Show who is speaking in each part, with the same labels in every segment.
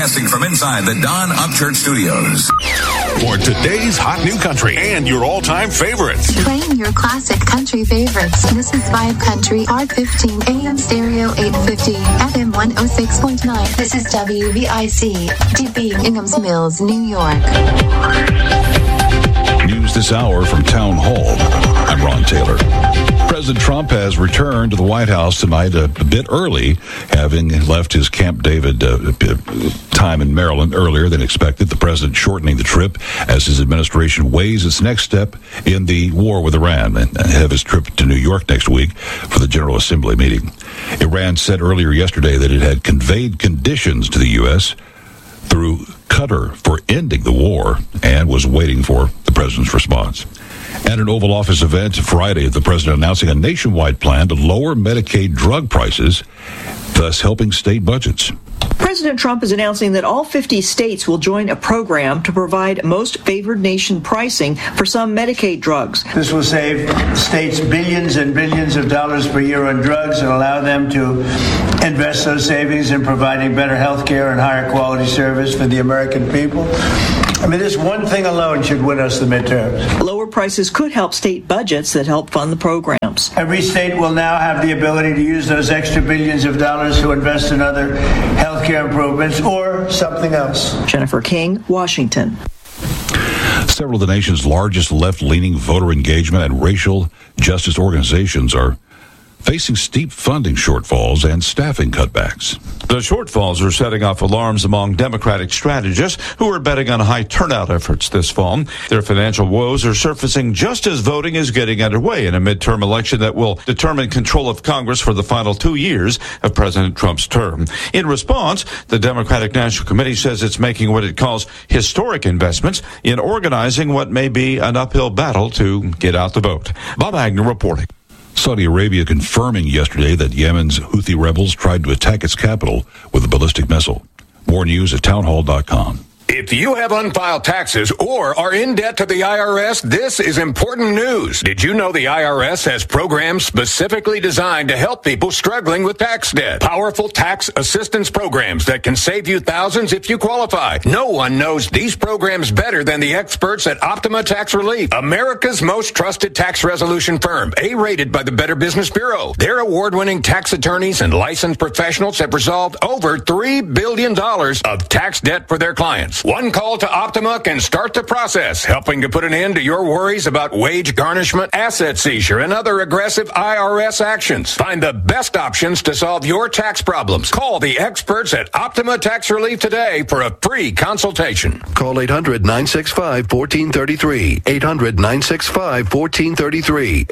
Speaker 1: Broadcasting from inside the Don Upchurch Studios.
Speaker 2: For today's hot new country and your all-time favorites.
Speaker 3: Playing your classic country favorites. This is Vibe Country, R15, AM stereo 850, FM 106.9. This is WVIC, DB, Inghams Mills, New York.
Speaker 4: News this hour from Town Hall. I'm Ron Taylor. President Trump has returned to the White House tonight a bit early, having left his Camp David time in Maryland earlier than expected. The president shortening the trip as his administration weighs its next step in the war with Iran and have his trip to New York next week for the General Assembly meeting. Iran said earlier yesterday that it had conveyed conditions to the U.S. through Qatar for ending the war and was waiting for the president's response. At an Oval Office event Friday, the president announcing a nationwide plan to lower Medicaid drug prices, thus helping state budgets.
Speaker 5: President Trump is announcing that all 50 states will join a program to provide most favored nation pricing for some Medicaid drugs.
Speaker 6: This will save states billions and billions of dollars per year on drugs and allow them to invest those savings in providing better health care and higher quality service for the American people. I mean, this one thing alone should win us the midterms.
Speaker 5: Lower prices could help state budgets that help fund the programs.
Speaker 6: Every state will now have the ability to use those extra billions of dollars to invest in other health care improvements or something else.
Speaker 5: Jennifer King, Washington.
Speaker 4: Several of the nation's largest left-leaning voter engagement and racial justice organizations are facing steep funding shortfalls and staffing cutbacks.
Speaker 7: The shortfalls are setting off alarms among Democratic strategists who are betting on high turnout efforts this fall. Their financial woes are surfacing just as voting is getting underway in a midterm election that will determine control of Congress for the final 2 years of President Trump's term. In response, the Democratic National Committee says it's making what it calls historic investments in organizing what may be an uphill battle to get out the vote. Bob Agnew reporting.
Speaker 4: Saudi Arabia confirming yesterday that Yemen's Houthi rebels tried to attack its capital with a ballistic missile. More news at townhall.com.
Speaker 2: If you have unfiled taxes or are in debt to the IRS, this is important news. Did you know the IRS has programs specifically designed to help people struggling with tax debt? Powerful tax assistance programs that can save you thousands if you qualify. No one knows these programs better than the experts at Optima Tax Relief, America's most trusted tax resolution firm, A-rated by the Better Business Bureau. Their award-winning tax attorneys and licensed professionals have resolved over $3 billion of tax debt for their clients. One call to Optima can start the process, helping to put an end to your worries about wage garnishment, asset seizure, and other aggressive IRS actions. Find the best options to solve your tax problems. Call the experts at Optima Tax Relief today for a free consultation.
Speaker 8: Call 800-965-1433. 800-965-1433.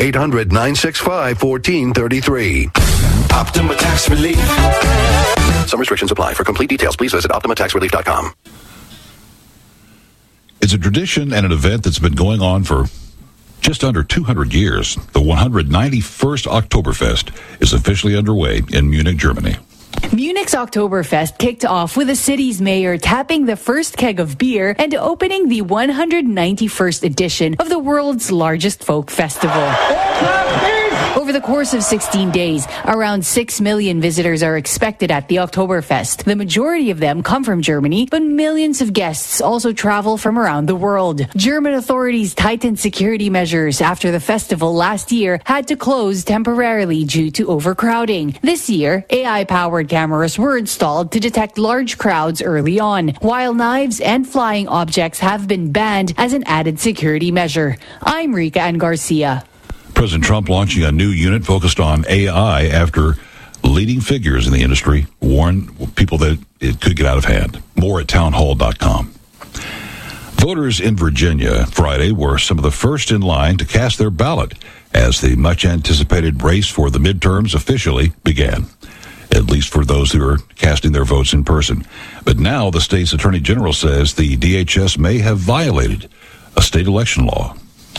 Speaker 8: 800-965-1433.
Speaker 9: Optima Tax Relief.
Speaker 8: Some restrictions apply. For complete details, please visit OptimaTaxRelief.com.
Speaker 4: It's a tradition and an event that's been going on for just under 200 years. The 191st Oktoberfest is officially underway in Munich, Germany.
Speaker 10: Munich's Oktoberfest kicked off with the city's mayor tapping the first keg of beer and opening the 191st edition of the world's largest folk festival. Over the course of 16 days, around 6 million visitors are expected at the Oktoberfest. The majority of them come from Germany, but millions of guests also travel from around the world. German authorities tightened security measures after the festival last year had to close temporarily due to overcrowding. This year, AI-powered cameras were installed to detect large crowds early on, while knives and flying objects have been banned as an added security measure. I'm Rika Ann Garcia.
Speaker 4: President Trump launching a new unit focused on AI after leading figures in the industry warn people that it could get out of hand. More at townhall.com. Voters in Virginia Friday were some of the first in line to cast their ballot as the much-anticipated race for the midterms officially began, at least for those who are casting their votes in person. But now the state's attorney general says the DHS may have violated a state election law.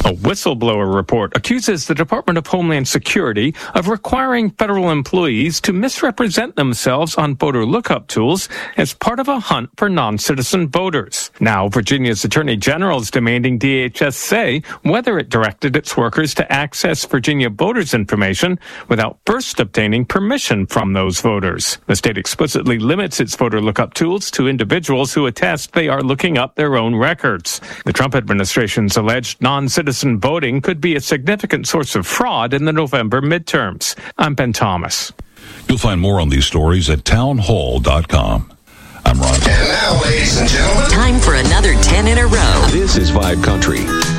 Speaker 9: A whistleblower report accuses the Department of Homeland Security of requiring federal employees to misrepresent themselves on voter lookup tools as part of a hunt for non-citizen voters. Now, Virginia's Attorney General is demanding DHS say whether it directed its workers to access Virginia voters' information without first obtaining permission from those voters. The state explicitly limits its voter lookup tools to individuals who attest they are looking up their own records. The Trump administration's alleged non-citizen voting could be a significant source of fraud in the November midterms. I'm Ben Thomas.
Speaker 4: You'll find more on these stories at townhall.com. I'm Ron.
Speaker 11: And now, ladies and gentlemen, time for another 10 in a row.
Speaker 12: This is Vibe Country.